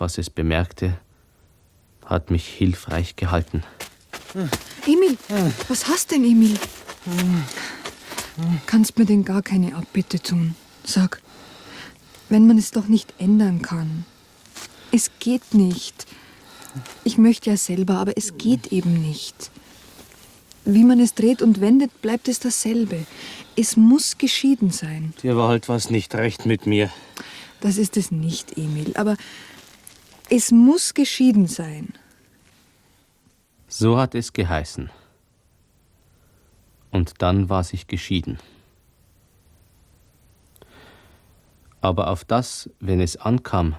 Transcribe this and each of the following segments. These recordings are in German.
was es bemerkte, hat mich hilfreich gehalten. Emil, was hast denn, Emil? Kannst mir denn gar keine Abbitte tun? Sag, wenn man es doch nicht ändern kann. Es geht nicht. Ich möchte ja selber, aber es geht eben nicht. Wie man es dreht und wendet, bleibt es dasselbe. Es muss geschieden sein. Dir war halt was nicht recht mit mir. Das ist es nicht, Emil, aber es muss geschieden sein. So hat es geheißen. Und dann war sich geschieden. Aber auf das, wenn es ankam,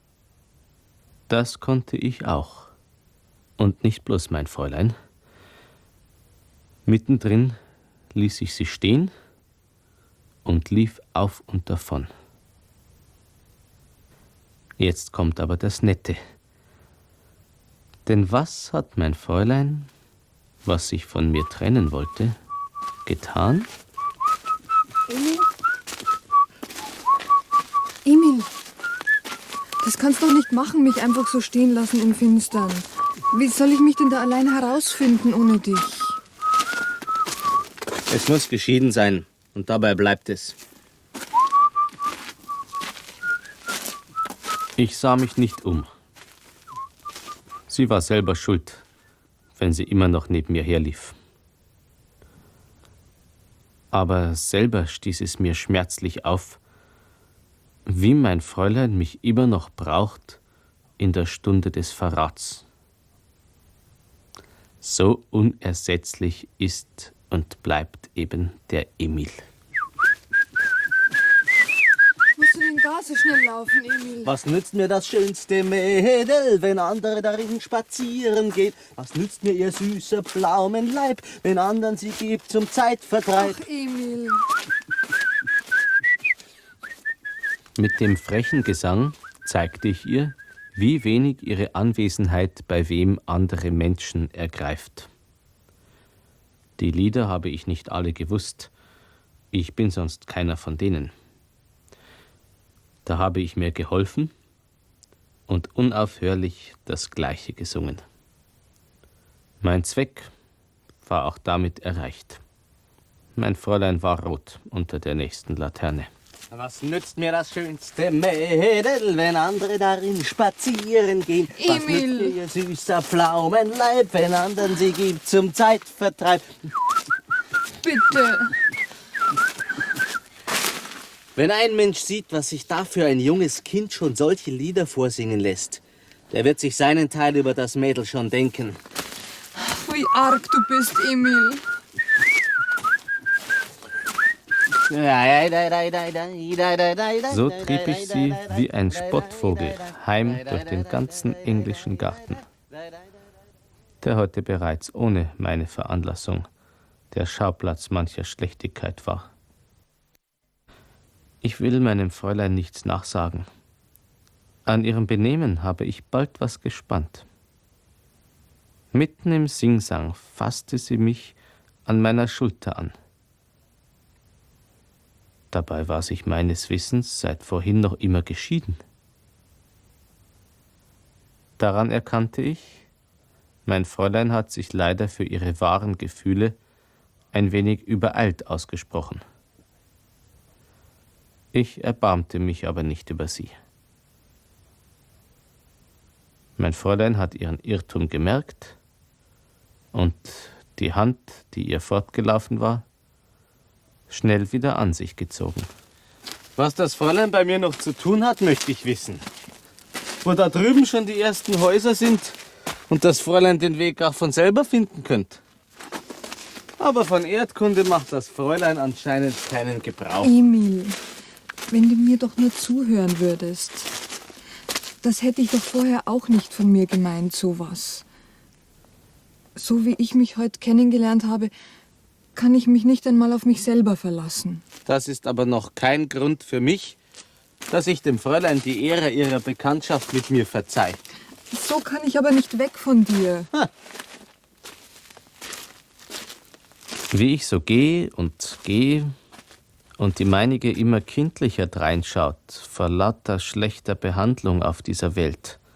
das konnte ich auch. Und nicht bloß mein Fräulein. Mittendrin ließ ich sie stehen und lief auf und davon. Jetzt kommt aber das Nette. Denn was hat mein Fräulein, was sich von mir trennen wollte, getan? Emil, das kannst du doch nicht machen, mich einfach so stehen lassen im Finstern. Wie soll ich mich denn da allein herausfinden ohne dich? Es muss geschieden sein, und dabei bleibt es. Ich sah mich nicht um. Sie war selber schuld, wenn sie immer noch neben mir herlief. Aber selber stieß es mir schmerzlich auf, wie mein Fräulein mich immer noch braucht in der Stunde des Verrats. So unersetzlich ist und bleibt eben der Emil. Musst du denn gar so schnell laufen, Emil? Was nützt mir das schönste Mädel, wenn andere darin spazieren gehen? Was nützt mir ihr süßer Pflaumenleib, wenn anderen sie gibt zum Zeitvertreib? Ach, Emil. Mit dem frechen Gesang zeigte ich ihr, wie wenig ihre Anwesenheit bei wem andere Menschen ergreift. Die Lieder habe ich nicht alle gewusst. Ich bin sonst keiner von denen. Da habe ich mir geholfen und unaufhörlich das Gleiche gesungen. Mein Zweck war auch damit erreicht. Mein Fräulein war rot unter der nächsten Laterne. Was nützt mir das schönste Mädel, wenn andere darin spazieren gehen? Was Emil. nützt mir ihr süßer Pflaumenleib, wenn anderen sie gibt zum Zeitvertreib? Bitte. Wenn ein Mensch sieht, was sich da für ein junges Kind schon solche Lieder vorsingen lässt, der wird sich seinen Teil über das Mädel schon denken. Wie arg du bist, Emil. So trieb ich sie wie ein Spottvogel heim durch den ganzen englischen Garten, der heute bereits ohne meine Veranlassung der Schauplatz mancher Schlechtigkeit war. Ich will meinem Fräulein nichts nachsagen. An ihrem Benehmen habe ich bald was gespannt. Mitten im Singsang fasste sie mich an meiner Schulter an. Dabei war sich meines Wissens seit vorhin noch immer geschieden. Daran erkannte ich, mein Fräulein hat sich leider für ihre wahren Gefühle ein wenig übereilt ausgesprochen. Ich erbarmte mich aber nicht über sie. Mein Fräulein hat ihren Irrtum gemerkt und die Hand, die ihr fortgelaufen war, schnell wieder an sich gezogen. Was das Fräulein bei mir noch zu tun hat, möchte ich wissen. Wo da drüben schon die ersten Häuser sind und das Fräulein den Weg auch von selber finden könnte. Aber von Erdkunde macht das Fräulein anscheinend keinen Gebrauch. Emil, wenn du mir doch nur zuhören würdest. Das hätte ich doch vorher auch nicht von mir gemeint, sowas. So wie ich mich heute kennengelernt habe, kann ich mich nicht einmal auf mich selber verlassen. Das ist aber noch kein Grund für mich, dass ich dem Fräulein die Ehre ihrer Bekanntschaft mit mir verzeih. So kann ich aber nicht weg von dir. Wie ich so gehe und die meinige immer kindlicher dreinschaut, vor lauter schlechter Behandlung auf dieser Welt,